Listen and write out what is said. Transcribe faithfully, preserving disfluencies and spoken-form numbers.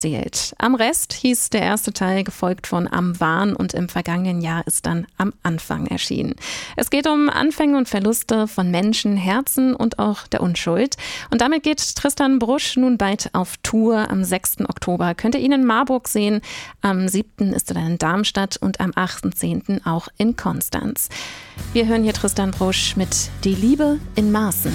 zählt. Am Rest hieß der erste Teil, gefolgt von Am Wahn, und im vergangenen Jahr ist dann Am Anfang erschienen. Es geht um Anfänge und Verluste von Menschen, Herzen und auch der Unschuld. Und damit geht Tristan Brusch nun bald auf Tour. Am sechsten Oktober könnt ihr ihn in Marburg sehen, am siebten ist er dann in Darmstadt und am achten zehnten auch in Konstanz. Wir hören hier Tristan Brusch mit Die Liebe in Maßen.